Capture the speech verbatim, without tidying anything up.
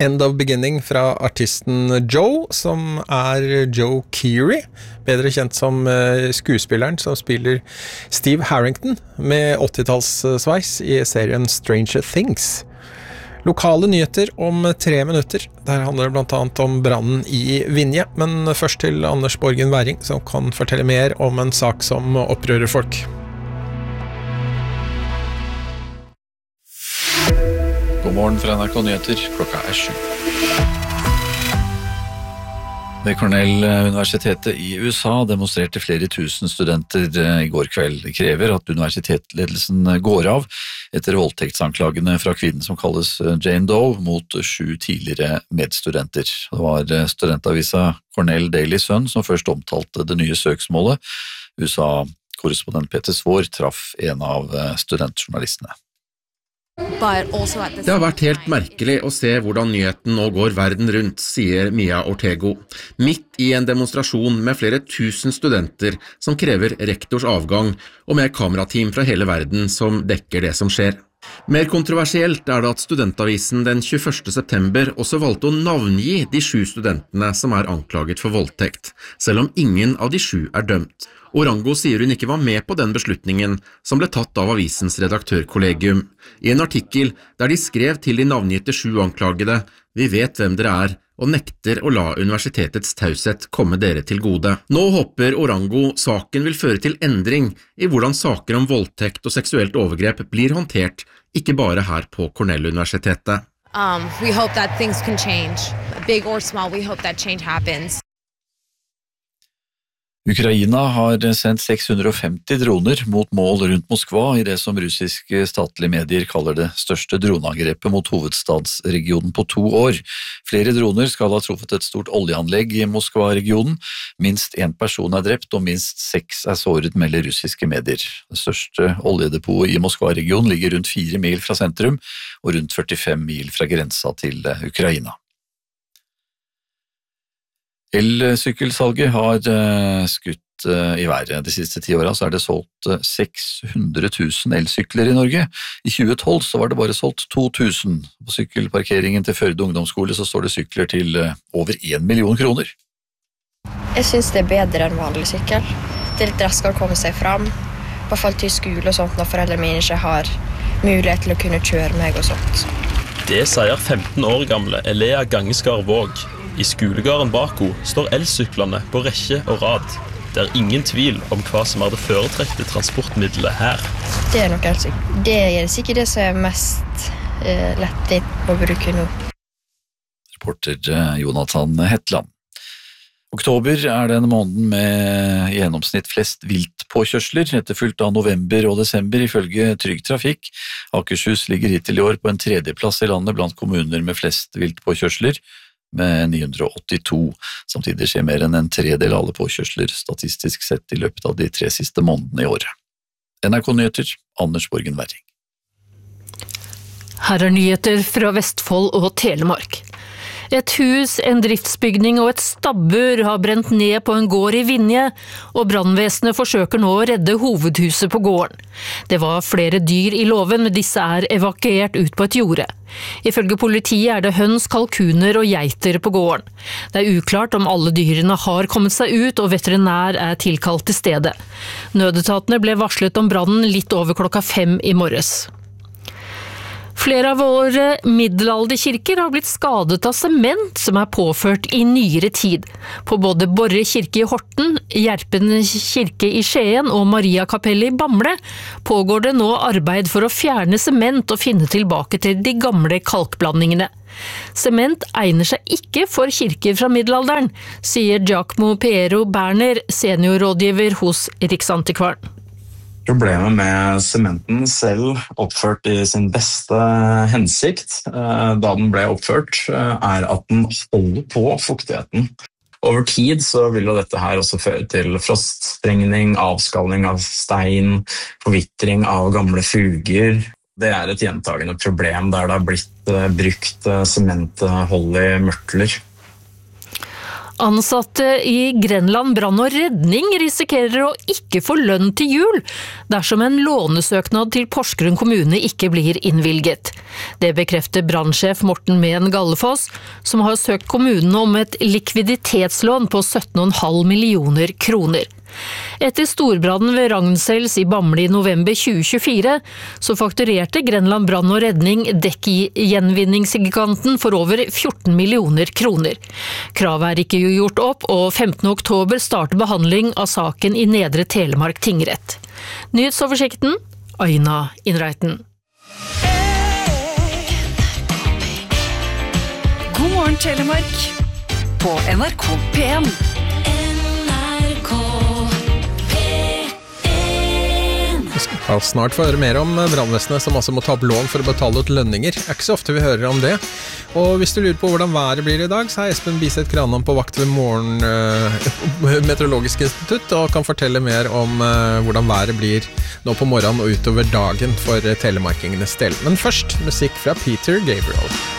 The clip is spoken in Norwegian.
End of Beginning fra artisten Joe, som er Joe Keery, bedre kjent som skuespilleren som spiller Steve Harrington med åttitallssveis i serien Stranger Things. Lokale nyheter om tre minutter. Der handler det blant annet om brannen i Vinje, men først til Anders Borgen Werring, som kan fortelle mer om en sak som opprører folk. God morgen fra N R K Nyheter, klokka er sju. Ved Cornell-universitetet i U S A demonstrerte flere tusen studenter i går kveld. De krever at universitetsledelsen går av etter voldtektsanklagene fra kvinnen som kalles Jane Doe mot sju tidligere medstudenter. Det var studentavisa Cornell Daily Sun som først omtalte det nye søksmålet. U S A-korrespondent Peter Svår traff en av studentjournalistene. Det har vært helt merkelig å se hvordan nyheten nå går verden rundt, sier Mia Ortego. Midt i en demonstrasjon med flere tusen studenter som krever rektors avgang, og med kamerateam fra hele verden som dekker det som skjer. Mer kontroversielt er det at studentavisen den tjueførste september også valgte å navngi de sju studentene som er anklaget for voldtekt, selv om ingen av de sju er dømt. Orango sier hun ikke var med på den beslutningen som ble tatt av avisens redaktørkollegium. I en artikkel der de skrev til de navngitte sju anklagede, vi vet hvem dere er, og nekter å la universitetets taushet komme dere til gode. Nå håper Orango saken vil føre til endring i hvordan saker om voldtekt og seksuelt overgrep blir håndtert, ikke bare her på Cornell-universitetet. Um, we hope that things can change. Big or small, we hope that change happens. Ukraina har sendt seks hundre og femti droner mot mål rundt Moskva i det som russiske statlige medier kaller det største droneangrepet mot hovedstadsregionen på to år. Flere droner skal ha truffet et stort oljeanlegg i Moskva-regionen. Minst en person er drept og minst seks er såret, melder russiske medier. Det største oljedepotet i Moskva-regionen ligger rundt fire mil fra sentrum og rundt førtifem mil fra grensa til Ukraina. Elsykkelsalget har skutt i været. De siste ti årene så er det solgt seks hundre tusen elsykler i Norge. I tjue tolv så var det bare solgt to tusen. På sykkelparkeringen til Førde ungdomsskole så står det sykler til over en million kroner. Jeg synes det er bedre enn vanlig sykkel. Det er litt raskere å komme seg fram. I hvert fall til skole og sånt når foreldre mine ikke har mulighet til å kunne kjøre meg og sånt. Det sier femten år gamle Elea Gangeskar Våg. I skolegården bak henne står elsyklene på rekke og rad. Det er ingen tvil om hva som er det foretrekte transportmiddelet her. Det er nok elsykkel. Det er sikkert det som er mest eh, lett å bruke nå. Reporter Jonathan Hetland. Oktober er den måneden med i gjennomsnitt flest viltpåkjørsler, etterfulgt av november og desember ifølge Trygg Trafikk. Akershus ligger hittil i år på en tredjeplass i landet blant kommuner med flest viltpåkjørsler, med ni hundre og åttito. Samtidig skjer mer enn en tredel av alle påkjørsler statistisk sett i løpet av de tre siste månedene i året. N R K Nyheter, Anders Borgen Werring. Her er nyheter fra Vestfold og Telemark. Et hus, en driftsbygning og et stabbur har brent ned på en gård i Vinje, og brannvesenet forsøker nå å redde hovedhuset på gården. Det var flere dyr i låven, men disse er evakuert ut på et jorde. Ifølge politiet er det høns, kalkuner og geiter på gården. Det er uklart om alle dyrene har kommet seg ut, og veterinær er tilkalt til stedet. Nødetatene ble varslet om brannen litt over klokka fem i morges. Flere av våre middelalderkirker har blitt skadet av sement som er påført i nyere tid. På både Borre kirke i Horten, Gjerpen kirke i Skien og Mariakapellet i Bamble pågår det nå arbeid for å fjerne sement og finne tilbake til de gamle kalkblandingene. Sement egner seg ikke for kirker fra middelalderen, sier Giacomo Piero Berner, seniorrådgiver hos Riksantikvaren. Problemet med sementen selv, oppført i sin beste hensikt da den ble oppført, er at den holder på fuktigheten. Over tid så vil jo dette her også føre til frostsprengning, avskalning av stein, forvittring av gamle fuger. Det er et gjentagende problem der det har blitt brukt sementholdige mørtler. Ansatte i Grenland brann og redning risikerer å ikke få lønn til jul dersom en lånesøknad til Porsgrunn kommune ikke blir innvilget. Det bekrefter brannsjef Morten Mehn Gallefoss, som har søkt kommunen om et likviditetslån på sytten komma fem millioner kroner. Etter storbrannen ved Ragnsels i Bamble i november tjue tjuefire, så fakturerte Grenland brann og redning dekkgjenvinningsgiganten for over fjorten millioner kroner. Kravet er ikke gjort opp, og femtende oktober starter behandling av saken i Nedre Telemark tingrett. Nyhetsoversikten, Aina Innreiten. God morgen Telemark på N R K P en. Vi skal snart få høre mer om brannvesenet som også må ta opp lån for å betale ut lønninger. Det er ikke så ofte vi hører om det. Og hvis du lurer på hvordan været blir i dag, så er Espen Biseth Granholm på vakt ved Morgen uh, Meteorologisk institutt og kan fortelle mer om uh, hvordan været blir nå på morgenen og utover dagen for uh, telemarkingenes del. Men først musikk fra Peter Gabriel.